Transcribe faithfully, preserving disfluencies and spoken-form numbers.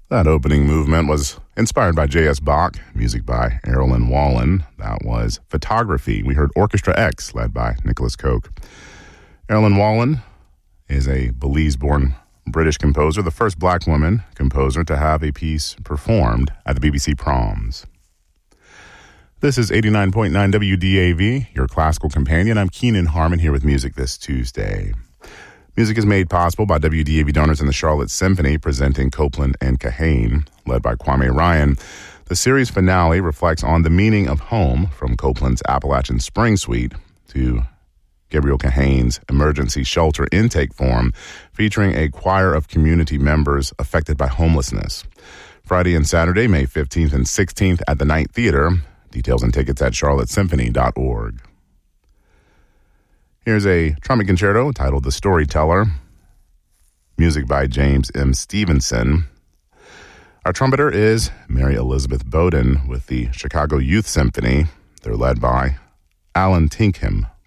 That opening movement was inspired by J S. Bach, music by Erlen Wallen. That was Photography. We heard Orchestra X, led by Nicholas Koch. Erlen Wallen is a Belize-born British composer, the first black woman composer to have a piece performed at the B B C Proms. This is eighty-nine point nine W D A V, your classical companion. I'm Keenan Harmon here with music this Tuesday. Music is made possible by W D A V donors in the Charlotte Symphony, presenting Copeland and Kahane, led by Kwame Ryan. The series finale reflects on the meaning of home, from Copeland's Appalachian Spring Suite to Gabriel Kahane's Emergency Shelter Intake Form, featuring a choir of community members affected by homelessness. Friday and Saturday, May fifteenth and sixteenth at the Night Theater. Details and tickets at charlotte symphony dot org. Here's a trumpet concerto titled The Storyteller, music by James M. Stevenson. Our trumpeter is Mary Elizabeth Bowden with the Chicago Youth Symphony. They're led by Alan Tinkham.